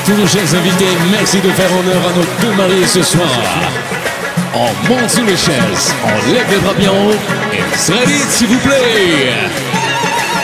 tous nos chers invités, merci de faire honneur à nos deux mariés ce soir. On monte sur les chaises, on lève les bras bien haut et très vite s'il vous plaît.